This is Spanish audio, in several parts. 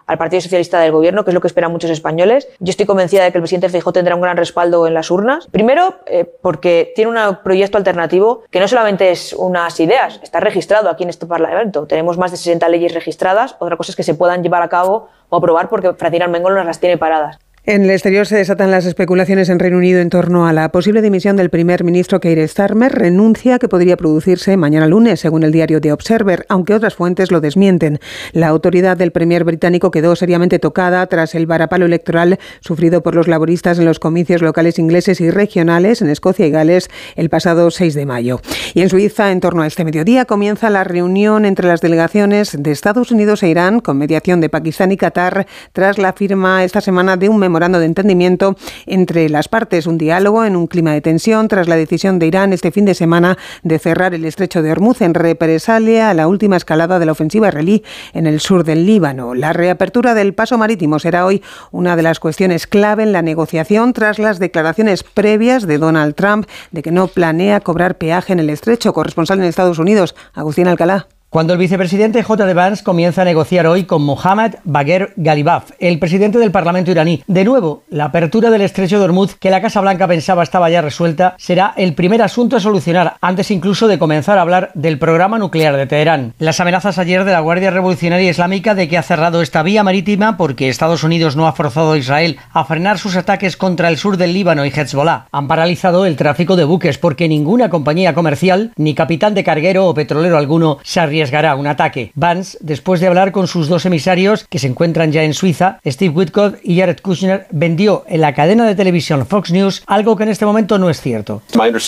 al Partido Socialista del Gobierno, que es lo que esperan muchos españoles. Yo estoy convencida de que el presidente Feijóo tendrá un gran respaldo en las urnas. Primero, porque tiene un proyecto alternativo que no solamente es unas ideas, está registrado aquí en este Parlamento. Tenemos más de 60 leyes registradas. Otra cosa es que se puedan llevar a cabo o aprobar porque Francina Armengol nos las tiene paradas. En el exterior se desatan las especulaciones en Reino Unido en torno a la posible dimisión del primer ministro Keir Starmer, renuncia que podría producirse mañana lunes, según el diario The Observer, aunque otras fuentes lo desmienten. La autoridad del premier británico quedó seriamente tocada tras el varapalo electoral sufrido por los laboristas en los comicios locales ingleses y regionales en Escocia y Gales el pasado 6 de mayo. Y en Suiza, en torno a este mediodía, comienza la reunión entre las delegaciones de Estados Unidos e Irán, con mediación de Pakistán y Qatar, tras la firma esta semana de un memorando de entendimiento entre las partes, un diálogo en un clima de tensión tras la decisión de Irán este fin de semana de cerrar el estrecho de Hormuz en represalia a la última escalada de la ofensiva israelí en el sur del Líbano. La reapertura del paso marítimo será hoy una de las cuestiones clave en la negociación tras las declaraciones previas de Donald Trump de que no planea cobrar peaje en el estrecho. Corresponsal en Estados Unidos, Agustín Alcalá. Cuando el vicepresidente J.D. Vance comienza a negociar hoy con Mohammad Bagher Ghalibaf, el presidente del Parlamento iraní. De nuevo, la apertura del estrecho de Hormuz, que la Casa Blanca pensaba estaba ya resuelta, será el primer asunto a solucionar, antes incluso de comenzar a hablar del programa nuclear de Teherán. Las amenazas ayer de la Guardia Revolucionaria Islámica de que ha cerrado esta vía marítima porque Estados Unidos no ha forzado a Israel a frenar sus ataques contra el sur del Líbano y Hezbollah. Han paralizado el tráfico de buques porque ninguna compañía comercial, ni capitán de carguero o petrolero alguno, se arriesgará un ataque. Vance, después de hablar con sus dos emisarios que se encuentran ya en Suiza, Steve Witkoff y Jared Kushner, vendió en la cadena de televisión Fox News algo que en este momento no es cierto.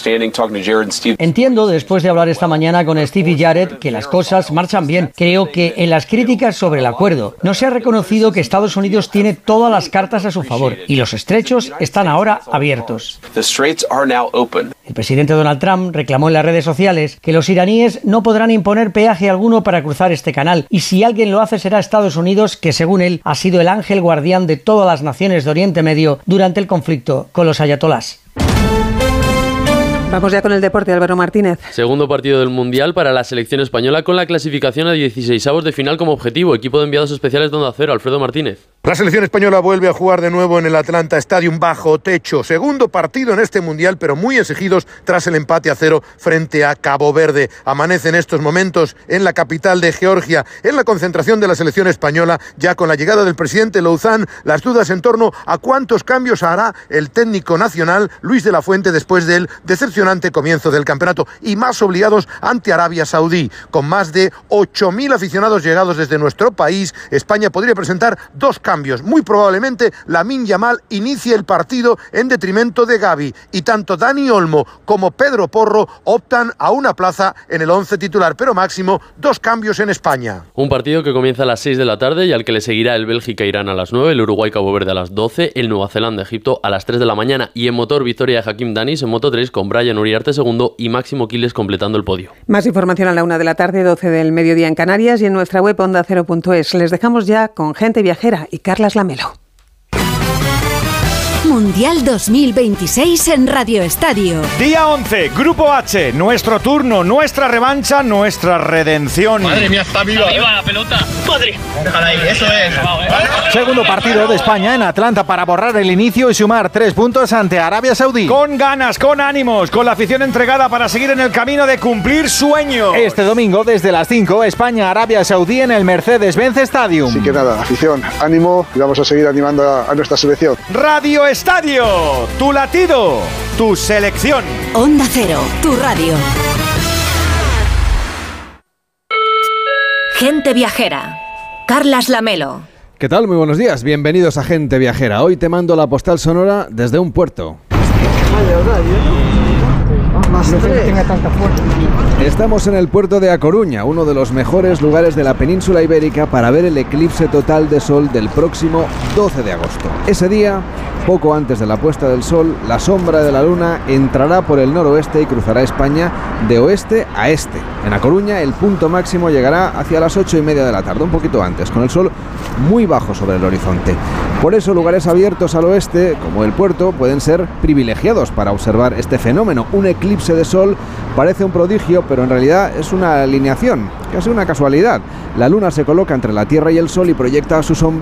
Entiendo, después de hablar esta mañana con Steve y Jared, que las cosas marchan bien. Creo que en las críticas sobre el acuerdo no se ha reconocido que Estados Unidos tiene todas las cartas a su favor y los estrechos están ahora abiertos. El presidente Donald Trump reclamó en las redes sociales que los iraníes no podrán imponer peaje alguno para cruzar este canal, y si alguien lo hace será Estados Unidos, que según él ha sido el ángel guardián de todas las naciones de Oriente Medio durante el conflicto con los ayatolás. Vamos ya con el deporte, Álvaro Martínez. Segundo partido del Mundial para la selección española con la clasificación a 16avos de final como objetivo. Equipo de enviados especiales de Onda Cero, Alfredo Martínez. La selección española vuelve a jugar de nuevo en el Atlanta Stadium bajo techo. Segundo partido en este Mundial, pero muy exigidos tras el empate a 0 frente a Cabo Verde. Amanece en estos momentos en la capital de Georgia, en la concentración de la selección española, ya con la llegada del presidente Louzán, las dudas en torno a cuántos cambios hará el técnico nacional Luis de la Fuente después del decepcionante comienzo del campeonato, y más obligados ante Arabia Saudí. Con más de 8.000 aficionados llegados desde nuestro país, España podría presentar dos cambios. Muy probablemente Lamine Yamal inicie el partido en detrimento de Gavi, y tanto Dani Olmo como Pedro Porro optan a una plaza en el 11 titular, pero máximo 2 cambios en España. Un partido que comienza a las 6 de la tarde y al que le seguirá el Bélgica-Irán a las 9, el Uruguay-Cabo Verde a las 12, el Nueva Zelanda-Egipto a las 3 de la mañana, y en motor victoria de Hakim Danis en Moto 3 con Brian Uriarte segundo y Máximo Quiles completando el podio. Más información a la 1 de la tarde, 12 del mediodía en Canarias, y en nuestra web ondacero.es. Les dejamos ya con Gente Viajera y Carlas Lamelo. Mundial 2026 en Radio Estadio. Día 11, Grupo H. Nuestro turno, nuestra revancha, nuestra redención. Madre mía, está viva. Está viva la pelota. Madre. Déjala ahí, eso es. Segundo partido de España en Atlanta para borrar el inicio y sumar 3 puntos ante Arabia Saudí. Con ganas, con ánimos, con la afición entregada para seguir en el camino de cumplir sueños. Este domingo, desde las 5, España-Arabia Saudí en el Mercedes-Benz Stadium. Así que nada, afición, ánimo y vamos a seguir animando a nuestra selección. Radio Estadio, tu latido, tu selección. Onda Cero, tu radio. Gente Viajera, Carlas Lamelo. ¿Qué tal? Muy buenos días, bienvenidos a Gente Viajera. Hoy te mando la postal sonora desde un puerto. Estamos en el puerto de A Coruña, uno de los mejores lugares de la península ibérica para ver el eclipse total de sol del próximo 12 de agosto. Ese día, poco antes de la puesta del sol, la sombra de la luna entrará por el noroeste y cruzará España de oeste a este. En A Coruña el punto máximo llegará hacia las 8:30 de la tarde, un poquito antes, con el sol muy bajo sobre el horizonte. Por eso lugares abiertos al oeste, como el puerto, pueden ser privilegiados para observar este fenómeno. Un eclipse de sol parece un prodigio, pero en realidad es una alineación, casi una casualidad. La luna se coloca entre la Tierra y el sol y proyecta su sombra